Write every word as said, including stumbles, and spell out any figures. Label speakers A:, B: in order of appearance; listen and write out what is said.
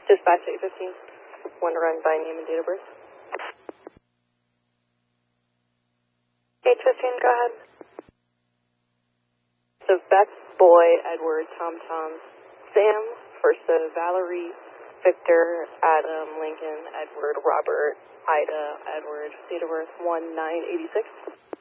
A: Dispatch eight fifteen. Want to run by name and date of birth? eight fifteen, go ahead. So Beth, Boy, Edward, Tom Tom, Sam, first of Valerie, Victor, Adam, Lincoln, Edward, Robert, Ida, Edward, date of birth one nine eighty-six.